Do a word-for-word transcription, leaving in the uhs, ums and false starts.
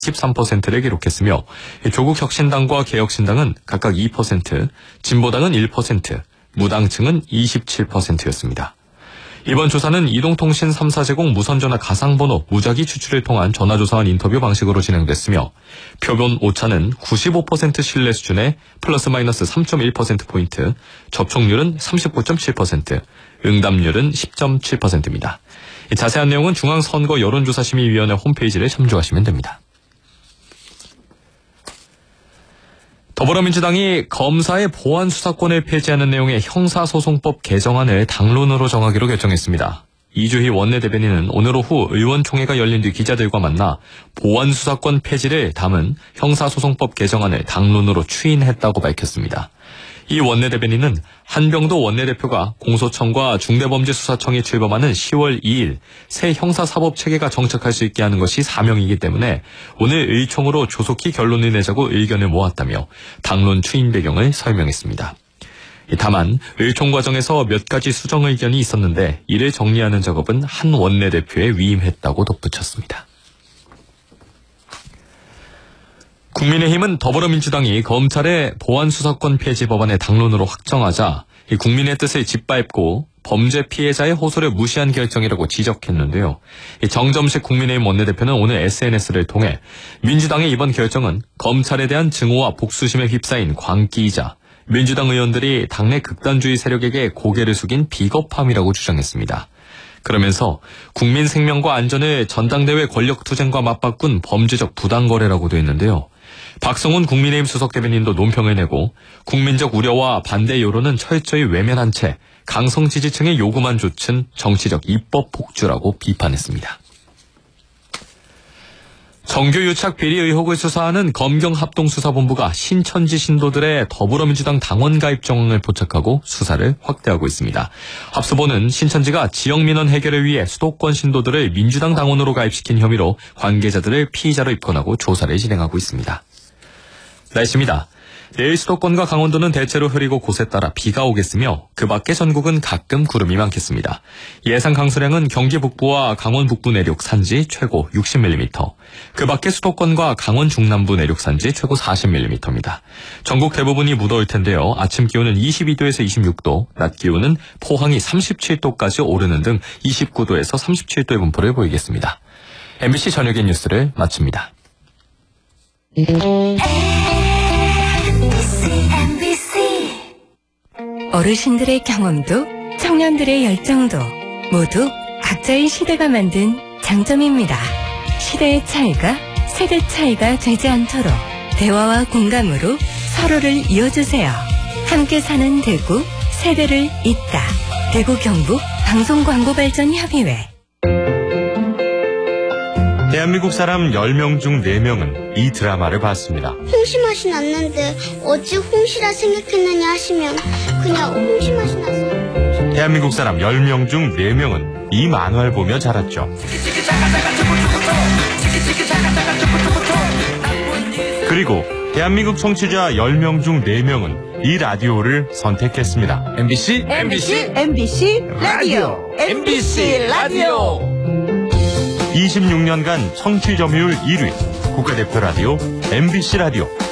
십삼 퍼센트를 기록했으며 조국혁신당과 개혁신당은 각각 이 퍼센트, 진보당은 일 퍼센트, 무당층은 이십칠 퍼센트였습니다. 이번 조사는 이동통신 삼 사 제공 무선전화 가상번호 무작위 추출을 통한 전화조사원 인터뷰 방식으로 진행됐으며 표본 오차는 구십오 퍼센트 신뢰 수준의 플러스 마이너스 삼 점 일 퍼센트포인트, 접촉률은 삼십구 점 칠 퍼센트, 응답률은 십 점 칠 퍼센트입니다. 자세한 내용은 중앙선거 여론조사심의위원회 홈페이지를 참조하시면 됩니다. 더불어민주당이 검사의 보안 수사권을 폐지하는 내용의 형사소송법 개정안을 당론으로 정하기로 결정했습니다. 이주희 원내대변인은 오늘 오후 의원총회가 열린 뒤 기자들과 만나 보안 수사권 폐지를 담은 형사소송법 개정안을 당론으로 추인했다고 밝혔습니다. 이 원내대변인은 한병도 원내대표가 공소청과 중대범죄수사청이 출범하는 시월 이일 새 형사사법체계가 정착할 수 있게 하는 것이 사명이기 때문에 오늘 의총으로 조속히 결론을 내자고 의견을 모았다며 당론 추인 배경을 설명했습니다. 다만 의총 과정에서 몇 가지 수정 의견이 있었는데 이를 정리하는 작업은 한 원내대표에 위임했다고 덧붙였습니다. 국민의힘은 더불어민주당이 검찰의 보안수사권 폐지 법안의 당론으로 확정하자 국민의 뜻을 짓밟고 범죄 피해자의 호소를 무시한 결정이라고 지적했는데요. 정점식 국민의힘 원내대표는 오늘 에스엔에스를 통해 민주당의 이번 결정은 검찰에 대한 증오와 복수심에 휩싸인 광기이자 민주당 의원들이 당내 극단주의 세력에게 고개를 숙인 비겁함이라고 주장했습니다. 그러면서 국민 생명과 안전을 전당대회 권력투쟁과 맞바꾼 범죄적 부당거래라고도 했는데요. 박성훈 국민의힘 수석대변인도 논평을 내고 국민적 우려와 반대 여론은 철저히 외면한 채 강성 지지층의 요구만 좇은 정치적 입법 폭주라고 비판했습니다. 정규유착 비리 의혹을 수사하는 검경합동수사본부가 신천지 신도들의 더불어민주당 당원 가입 정황을 포착하고 수사를 확대하고 있습니다. 합수본은 신천지가 지역민원 해결을 위해 수도권 신도들을 민주당 당원으로 가입시킨 혐의로 관계자들을 피의자로 입건하고 조사를 진행하고 있습니다. 날씨입니다. 내일 수도권과 강원도는 대체로 흐리고 곳에 따라 비가 오겠으며 그 밖에 전국은 가끔 구름이 많겠습니다. 예상 강수량은 경기 북부와 강원 북부 내륙 산지 최고 육십 밀리미터, 그 밖에 수도권과 강원 중남부 내륙 산지 최고 사십 밀리미터입니다. 전국 대부분이 무더울 텐데요. 아침 기온은 이십이 도에서 이십육 도, 낮 기온은 포항이 삼십칠 도까지 오르는 등 이십구 도에서 삼십칠 도의 분포를 보이겠습니다. 엠비씨 저녁의 뉴스를 마칩니다. 어르신들의 경험도 청년들의 열정도 모두 각자의 시대가 만든 장점입니다. 시대의 차이가 세대 차이가 되지 않도록 대화와 공감으로 서로를 이어주세요. 함께 사는 대구, 세대를 잇다. 대구 경북 방송광고발전협의회. 대한민국 사람 열 명 중 네 명은 이 드라마를 봤습니다. 홍시 맛이 났는데 어찌 홍시라 생각했느냐 하시면 그냥 홍시 맛이 났어요. 대한민국 사람 열 명 중 네 명은 이 만화를 보며 자랐죠. 그리고 대한민국 청취자 열 명 중 네 명은 이 라디오를 선택했습니다. 엠비씨 엠비씨 엠비씨 라디오 엠비씨 라디오. 이십육 년간 청취 점유율 일 위 국가대표 라디오 엠비씨 라디오.